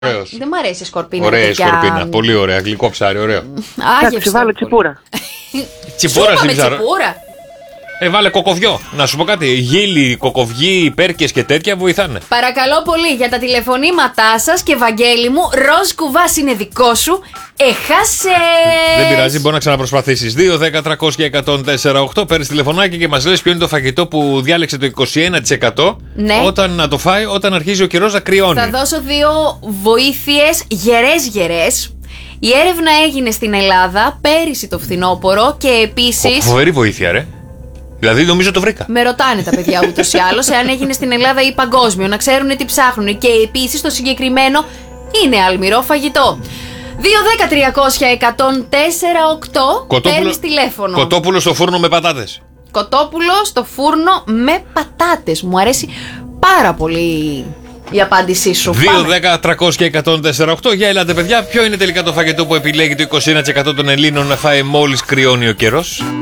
Ωραίος. Δεν μ' αρέσει η σκορπίνα. Ωραία η σκορπίνα. Πολύ ωραία. Γλυκό ψάρι, ωραίο. Εντάξει, βάλω τσιπούρα. Τσιπούρα στην ψάρα. Τσιπούρα. Βάλε κοκοβιό. Να σου πω κάτι. Γύλοι, κοκοβιοί, υπέρκες και τέτοια βοηθάνε. Παρακαλώ πολύ για τα τηλεφωνήματά σας και Βαγγέλη μου, ροζ κουβάς είναι δικό σου. Έχασες! Δεν πειράζει, μπορεί να ξαναπροσπαθήσεις. 2, 10, 300 και 104,8. Παίρνεις τηλεφωνάκι και μας λες ποιο είναι το φαγητό που διάλεξε το 21%. Ναι. Όταν να το φάει, όταν αρχίζει ο καιρός να κρυώνει. Θα δώσω 2 βοήθειες γερές. Η έρευνα έγινε στην Ελλάδα πέρυσι το φθινόπωρο και επίσης. Φοβερή βοήθεια, ρε. Δηλαδή, νομίζω το βρήκα. Με ρωτάνε τα παιδιά ούτως ή άλλως εάν έγινε στην Ελλάδα ή παγκόσμιο, να ξέρουν τι ψάχνουν. Και επίσης το συγκεκριμένο είναι αλμυρό φαγητό. 2-10-300-104-8. Παίρνεις τηλέφωνο. Κοτόπουλο στο φούρνο με πατάτες. Κοτόπουλο στο φούρνο με πατάτες. Μου αρέσει πάρα πολύ η απάντησή σου. 2-10-300-104-8. Για ελάτε, παιδιά, ποιο είναι τελικά το φαγητό που επιλέγει το 21% των Ελλήνων να φάει μόλις κρυώνει ο καιρός?